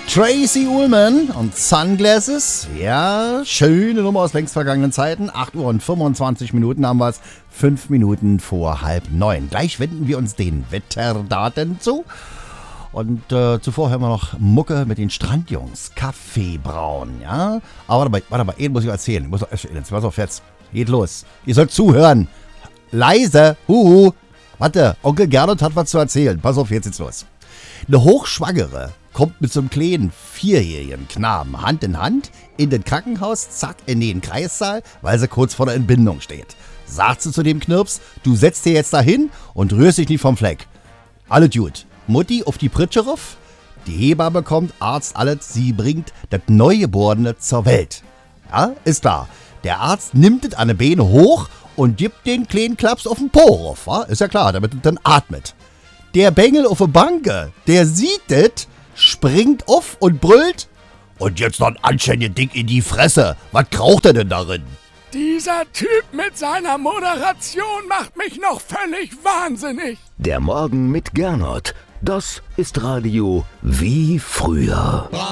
Tracy Ullman und Sunglasses. Ja, schöne Nummer aus längst vergangenen Zeiten. 8 Uhr und 25 Minuten haben wir es. 5 Minuten vor 8:30. Gleich wenden wir uns den Wetterdaten zu. Und zuvor hören wir noch Mucke mit den Strandjungs. Kaffee brauen, ja. Aber warte mal, eben muss ich erzählen. Pass auf jetzt. Geht los. Ihr sollt zuhören. Leise. Warte, Onkel Gernot hat was zu erzählen. Pass auf, jetzt geht's los. Eine Hochschwangere kommt mit so einem kleinen 4-jährigen Knaben Hand in Hand in den Krankenhaus, zack, in den Kreissaal, weil sie kurz vor der Entbindung steht. Sagt sie zu dem Knirps, du setzt dir jetzt dahin und rührst dich nicht vom Fleck. Alle gut. Mutti auf die Pritsche rauf, die Hebamme kommt, Arzt alles, sie bringt das Neugeborene zur Welt. Ja, ist klar. Der Arzt nimmt es an die Beine hoch und gibt den kleinen Klaps auf den Po rauf. Ja? Ist ja klar, damit es dann atmet. Der Bengel auf der Banke, der sieht das, springt auf und brüllt. Und jetzt noch ein anständiges Ding in die Fresse. Was kraucht er denn darin? Dieser Typ mit seiner Moderation macht mich noch völlig wahnsinnig. Der Morgen mit Gernot. Das ist Radio wie früher.